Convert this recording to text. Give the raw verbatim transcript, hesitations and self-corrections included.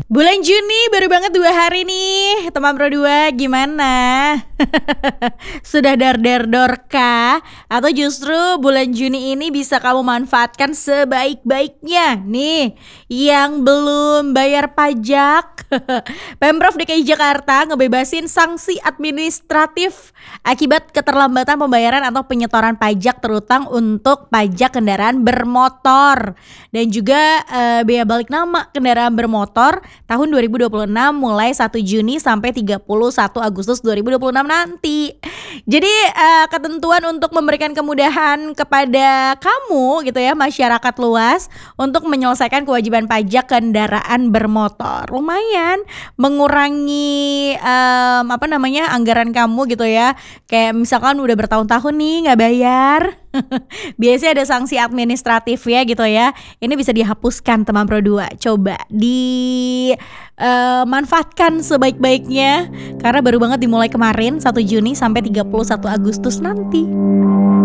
Bulan Juni baru banget dua hari nih. Teman Pro dua gimana? Sudah dar-dar-dor kah? Atau justru bulan Juni ini bisa kamu manfaatkan sebaik-baiknya? Nih, yang belum bayar pajak, Pemprov D K I Jakarta ngebebasin sanksi administratif akibat keterlambatan pembayaran atau penyetoran pajak terutang untuk pajak kendaraan bermotor dan juga eh, bea balik nama kendaraan bermotor tahun dua ribu dua puluh enam mulai satu Juni sampai tiga puluh satu Agustus dua ribu dua puluh enam nanti. Jadi uh, ketentuan untuk memberikan kemudahan kepada kamu gitu ya, masyarakat luas untuk menyelesaikan kewajiban pajak kendaraan bermotor. Lumayan mengurangi um, apa namanya anggaran kamu gitu ya. Kayak misalkan udah bertahun-tahun nih nggak bayar. Biasanya ada sanksi administratif ya gitu ya. Ini bisa dihapuskan teman Pro dua. Coba di uh, manfaatkan sebaik-baiknya karena baru banget dimulai kemarin satu Juni sampai tiga puluh satu Agustus nanti.